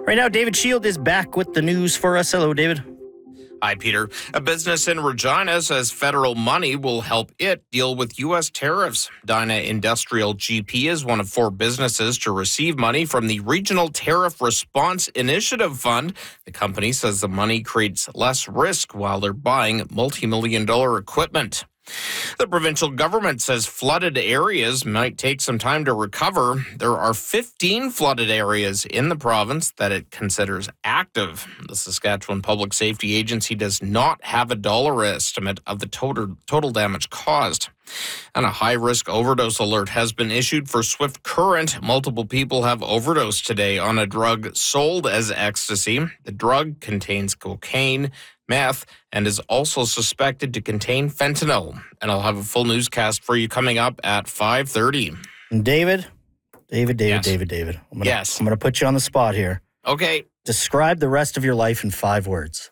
Right now, David Shield is back with the news for us. Hello, David. Hi, Peter. A business in Regina says federal money will help it deal with U.S. tariffs. Dyna Industrial GP is one of 4 businesses to receive money from the Regional Tariff Response Initiative Fund. The company says the money creates less risk while they're buying multi-million-dollar equipment. The provincial government says flooded areas might take some time to recover. There are 15 flooded areas in the province that it considers active. The Saskatchewan Public Safety Agency does not have a dollar estimate of the total damage caused. And a high-risk overdose alert has been issued for Swift Current. Multiple people have overdosed today on a drug sold as ecstasy. The drug contains cocaine, meth, and is also suspected to contain fentanyl. And I'll have a full newscast for you coming up at 5:30. David. Yes. David. I'm going to put you on the spot here. Okay. Describe the rest of your life in 5 words.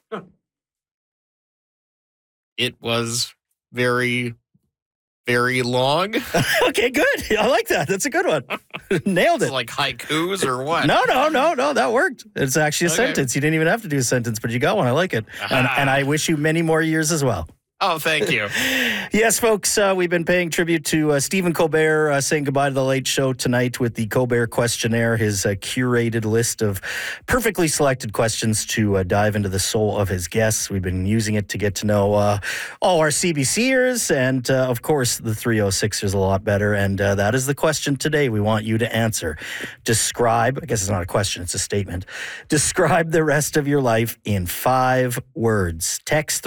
It was very, very long. Okay, good. I like that. That's a good one. Nailed it. It's like haikus or what? No. That worked. It's actually a sentence. You didn't even have to do a sentence, but you got one. I like it. And I wish you many more years as well. Oh, thank you. Yes, folks, we've been paying tribute to Stephen Colbert, saying goodbye to The Late Show tonight with the Colbert Questionnaire, his curated list of perfectly selected questions to dive into the soul of his guests. We've been using it to get to know all our CBCers and, of course, the 306ers a lot better. And that is the question today we want you to answer. Describe, I guess it's not a question, it's a statement. Describe the rest of your life in 5 words. Text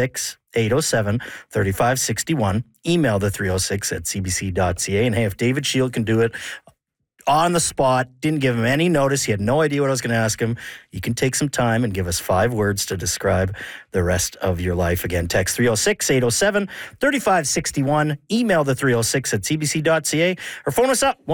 306-807-3561. Email the 306 at cbc.ca. And hey, if David Shield can do it on the spot, didn't give him any notice, he had no idea what I was going to ask him, you can take some time and give us 5 words to describe the rest of your life. Again, text 306-807-3561. Email the 306 at cbc.ca or phone us up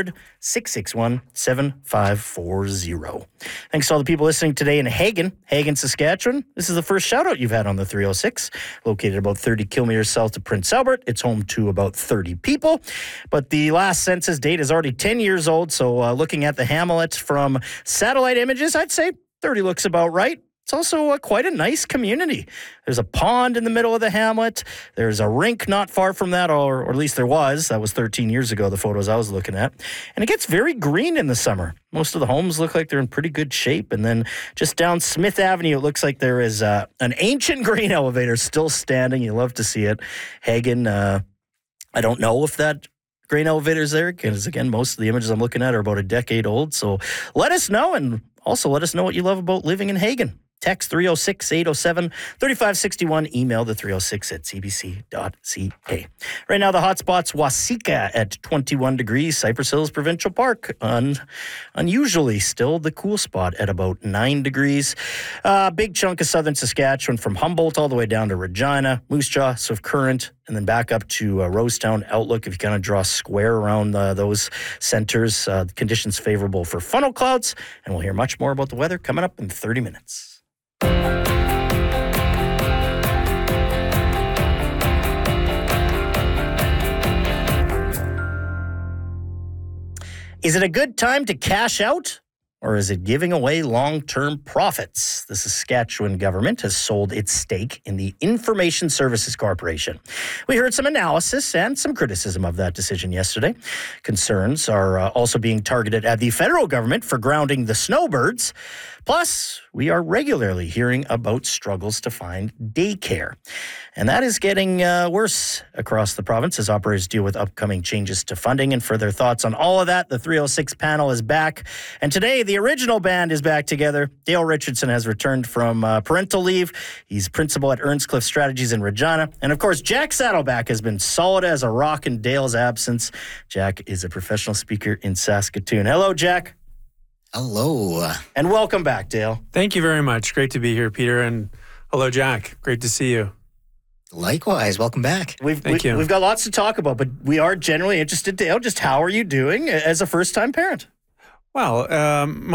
1-800-661-7540. Thanks to all the people listening today in Hagen, Saskatchewan. This is the first shout out you've had on the 306, located about 30 kilometers south of Prince Albert. It's home to about 30 people, but the last census date is already 10 years old. So looking at the hamlet from satellite images, I'd say 30 looks about right. It's also quite a nice community. There's a pond in the middle of the hamlet. There's a rink not far from that, or at least there was. That was 13 years ago, the photos I was looking at. And it gets very green in the summer. Most of the homes look like they're in pretty good shape. And then just down Smith Avenue, it looks like there is an ancient grain elevator still standing. You love to see it. Hagen, I don't know if that grain elevator's there, because again, most of the images I'm looking at are about a decade old. So let us know, and also let us know what you love about living in Hagen. Text 306-807-3561. Email the 306 at cbc.ca. Right now, the hotspot's Waseca at 21 degrees. Cypress Hills Provincial Park, unusually still the cool spot at about 9 degrees. Big chunk of southern Saskatchewan from Humboldt all the way down to Regina, Moose Jaw, Swift Current, and then back up to Rosetown Outlook. If you kind of draw a square around those centers, conditions favorable for funnel clouds. And we'll hear much more about the weather coming up in 30 minutes. Is it a good time to cash out? Or is it giving away long-term profits? The Saskatchewan government has sold its stake in the Information Services Corporation. We heard some analysis and some criticism of that decision yesterday. Concerns are also being targeted at the federal government for grounding the snowbirds. Plus, we are regularly hearing about struggles to find daycare. And that is getting worse across the province as operators deal with upcoming changes to funding. And for their thoughts on all of that, the 306 panel is back. And today, the original band is back together. Dale Richardson has returned from parental leave. He's principal at Earnscliffe Strategies in Regina. And of course, Jack Saddleback has been solid as a rock in Dale's absence. Jack is a professional speaker in Saskatoon. Hello, Jack. Hello. And welcome back, Dale. Thank you very much. Great to be here, Peter. And hello, Jack. Great to see you. Likewise. Welcome back. Thank you. We've got lots to talk about, but we are generally interested, Dale, just how are you doing as a first-time parent? Well, my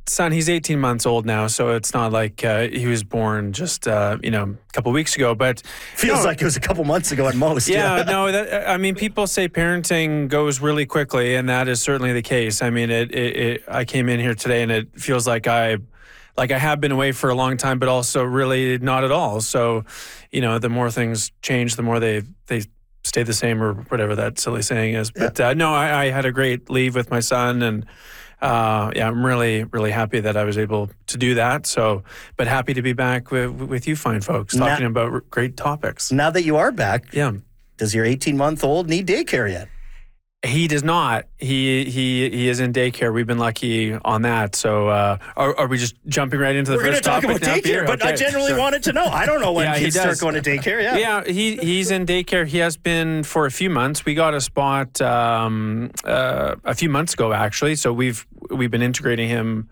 son, he's 18 months old now, so it's not like he was born just a couple weeks ago. But Feels like it was a couple months ago at most. yeah, no, people say parenting goes really quickly, and that is certainly the case. I mean, I came in here today, and it feels like I have been away for a long time, but also really not at all. So, the more things change, the more they stay the same, or whatever that silly saying is. Yeah. But no, I had a great leave with my son, and I'm really, really happy that I was able to do that. So, but happy to be back with you fine folks talking about great topics. Now that you are back, Yeah. does your 18-month-old need daycare yet? He does not. He is in daycare. We've been lucky on that. So are we just jumping right into the We're going to first talk topic about now, daycare, Peter? but I Okay, generally sure. wanted to know. I don't know when Yeah, he kids start does. going to daycare. Yeah. Yeah, he's in daycare. He has been for a few months. We got a spot a few months ago, actually. So we've been integrating him,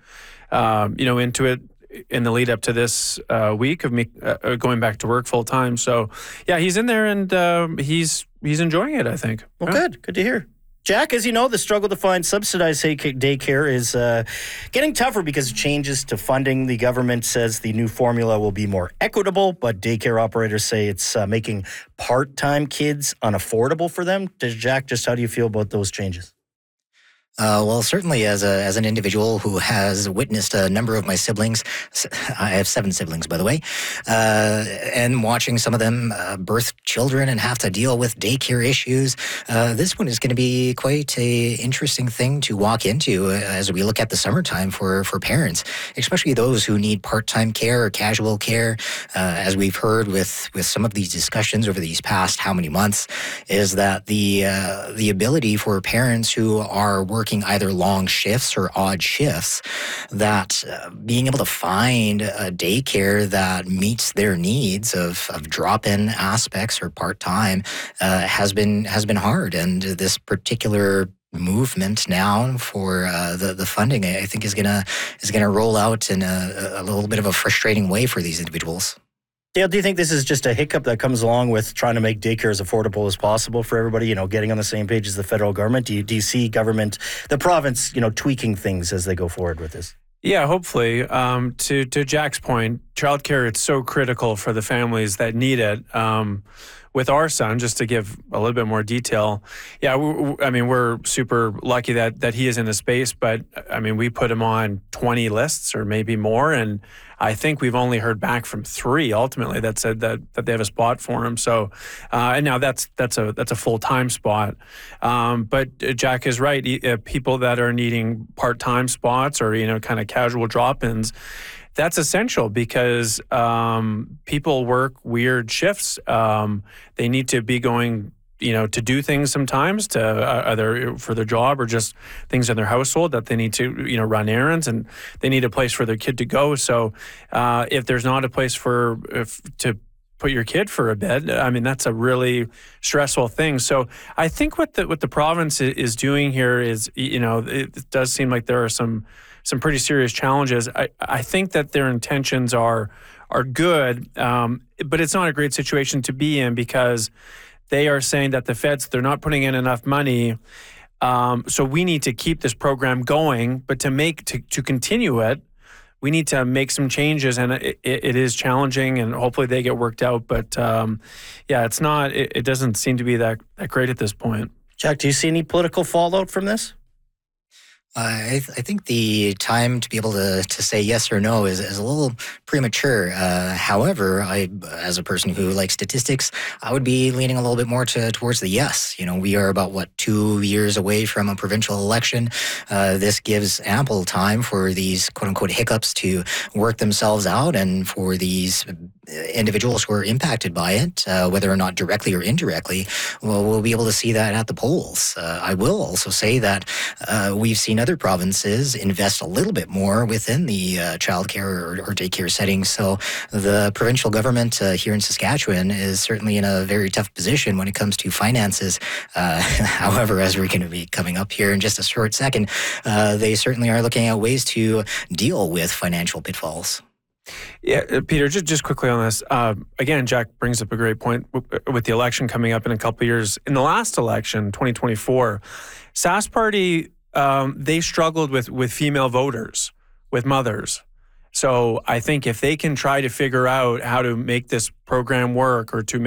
into it in the lead up to this week of me going back to work full time. So yeah, he's in there, and he's enjoying it, I think. Well, Yeah. good to hear. Jack, as you know, the struggle to find subsidized daycare is getting tougher because of changes to funding. The government says the new formula will be more equitable, but daycare operators say it's making part-time kids unaffordable for them. Jack, just how do you feel about those changes? Well, certainly as an individual who has witnessed a number of my siblings, I have 7 siblings, by the way, and watching some of them birth children and have to deal with daycare issues, this one is going to be quite a interesting thing to walk into as we look at the summertime for parents, especially those who need part-time care or casual care. As we've heard with some of these discussions over these past how many months, is that the ability for parents who are working either long shifts or odd shifts, that being able to find a daycare that meets their needs of drop-in aspects or part-time has been hard. And this particular movement now for the funding, I think, is gonna roll out in a little bit of a frustrating way for these individuals. Dale, do you think this is just a hiccup that comes along with trying to make daycare as affordable as possible for everybody, getting on the same page as the federal government? Do you see government, the province, tweaking things as they go forward with this? Yeah, hopefully. To Jack's point, childcare, it's so critical for the families that need it. With our son, just to give a little bit more detail, yeah, we're super lucky that he is in the space, but we put him on 20 lists or maybe more, and I think we've only heard back from 3 ultimately that said that they have a spot for him. So, and now that's a full-time spot. But Jack is right. People that are needing part-time spots or kind of casual drop-ins, that's essential because people work weird shifts. They need to be going, to do things sometimes to either for their job or just things in their household that they need to, run errands, and they need a place for their kid to go. So if there's not a place to put your kid for a bed, that's a really stressful thing. So I think what the province is doing here is, it does seem like there are some pretty serious challenges. I think that their intentions are good, but it's not a great situation to be in because they are saying that the feds, they're not putting in enough money. So we need to keep this program going, but to continue it, we need to make some changes, and it is challenging, and hopefully they get worked out. But it's not. It doesn't seem to be that great at this point. Jack, do you see any political fallout from this? I think the time to be able to say yes or no is a little premature. However, as a person who likes statistics, I would be leaning a little bit more towards the yes. We are about 2 years away from a provincial election. This gives ample time for these quote unquote hiccups to work themselves out, and for these individuals who are impacted by it, whether or not directly or indirectly, we'll be able to see that at the polls. I will also say that we've seen other provinces invest a little bit more within the childcare or daycare settings. So the provincial government here in Saskatchewan is certainly in a very tough position when it comes to finances. However, as we're going to be coming up here in just a short second, they certainly are looking at ways to deal with financial pitfalls. Yeah, Peter, just quickly on this. Again, Jack brings up a great point with the election coming up in a couple of years. In the last election, 2024, Sask Party, they struggled with female voters, with mothers. So I think if they can try to figure out how to make this program work or to